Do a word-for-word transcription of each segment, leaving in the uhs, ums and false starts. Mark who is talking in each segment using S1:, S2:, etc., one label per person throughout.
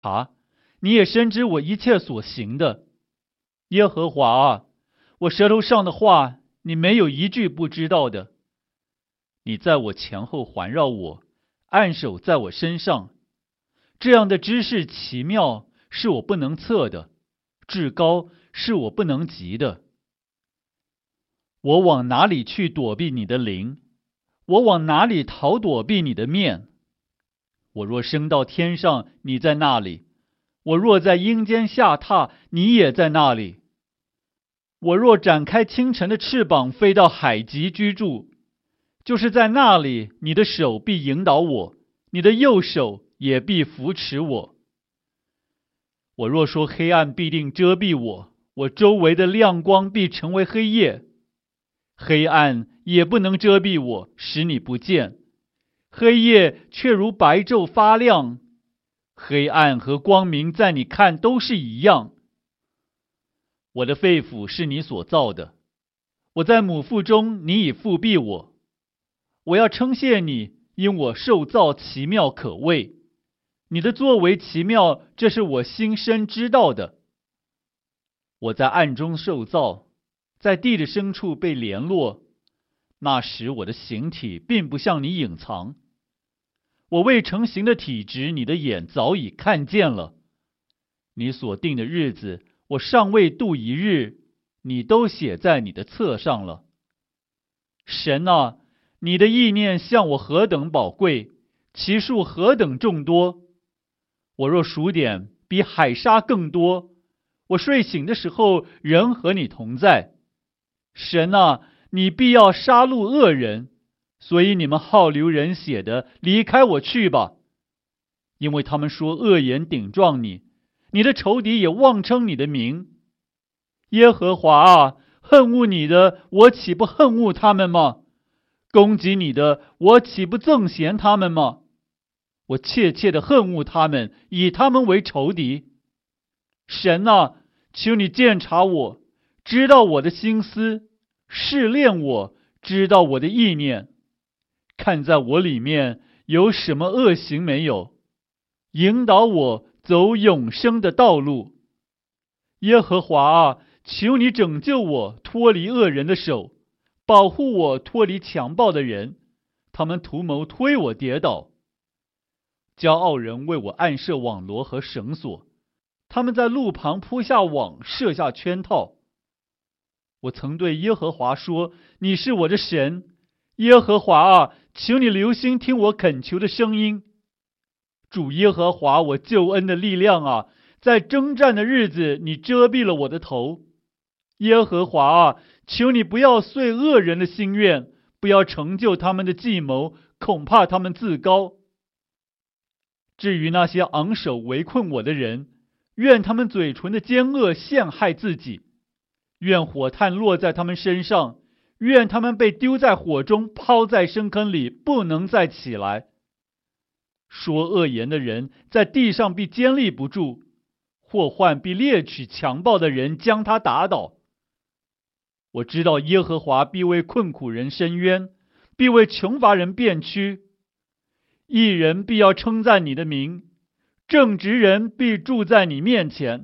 S1: 啊，你也深知我一切所行的。耶和华啊，我舌头上的话，你没有一句不知道的。你在我前后环绕我，按手在我身上。这样的知识奇妙，是我不能测的，至高是我不能及的。我往哪里去躲避你的灵？我往哪里逃躲避你的面？我若升到天上，你在那里；我若在阴间下榻，你也在那里。我若展开清晨的翅膀，飞到海极居住，就是在那里，你的手必引导我，你的右手也必扶持我。我若说黑暗必定遮蔽我，我周围的亮光必成为黑夜，黑暗也不能遮蔽我，使你不见，黑夜却如白昼发亮。黑暗和光明在你看都是一样。我的肺腑是你所造的，我在母腹中，你已复庇我。我要称谢你，因我受造奇妙可畏。你的作为奇妙，这是我心深知道的。我在暗中受造，在地的深处被联络。那时我的形体并不向你隐藏。我未成形的体质，你的眼早已看见了。你所定的日子，我尚未度一日，你都写在你的册上了。神啊，你的意念向我何等宝贵，其数何等众多。我若数点，比海沙更多。我睡醒的时候，仍和你同在。神啊，你必要杀戮恶人，所以你们好流人血的，离开我去吧。因为他们说恶言顶撞你，你的仇敌也妄称你的名。耶和华啊，恨恶你的，我岂不恨恶他们吗？攻击你的，我岂不憎嫌他们吗？我切切的恨恶他们，以他们为仇敌。神啊，求你鉴察我，知道我的心思，试炼我，知道我的意念，看在我里面有什么恶行没有，引导我走永生的道路。耶和华啊，求你拯救我，脱离恶人的手，保护我脱离强暴的人，他们图谋推我跌倒。骄傲人为我暗设网罗和绳索，他们在路旁铺下网，设下圈套。我曾对耶和华说，你是我的神。耶和华啊，求你留心听我恳求的声音。主耶和华，我救恩的力量啊，在征战的日子，你遮蔽了我的头。耶和华啊，求你不要遂恶人的心愿，不要成就他们的计谋，恐怕他们自高。至于那些昂首围困我的人，愿他们嘴唇的奸恶陷害自己，愿火炭落在他们身上，愿他们被丢在火中，抛在深坑里，不能再起来。说恶言的人在地上必坚立不住，祸患必猎取强暴的人，将他打倒。我知道耶和华必为困苦人伸冤，必为穷乏人辩屈。义人必要称赞你的名，正直人必住在你面前。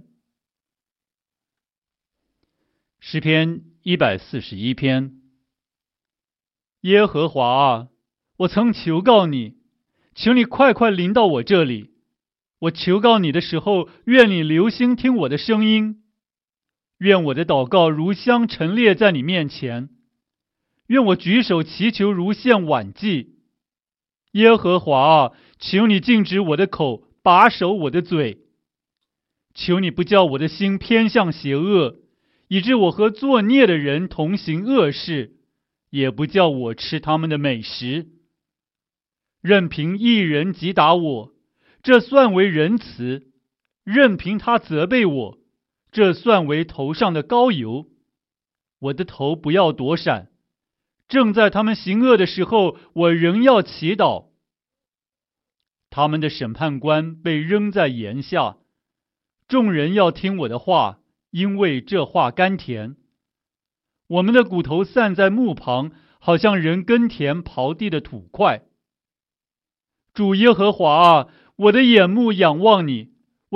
S1: 诗篇一百四十一篇。耶和华啊，我曾求告你，求你快快临到我这里。我求告你的时候，愿你留心听我的声音。愿我的祷告如香陈列在你面前，愿我举手祈求如献晚祭。耶和华啊，求你禁止我的口，把守我的嘴。求你不叫我的心偏向邪恶，以致我和作孽的人同行恶事，也不叫我吃他们的美食。任凭一人击打我，这算为仁慈；任凭他责备我，这算为头上的膏油。我的头不要躲闪，正在他们行恶的时候，我仍要祈祷。他们的审判官被扔在盐下，众人要听我的话，因为这话甘甜。我们的骨头散在墓旁，好像人耕田刨地的土块。主耶和华啊，我的眼目仰望你，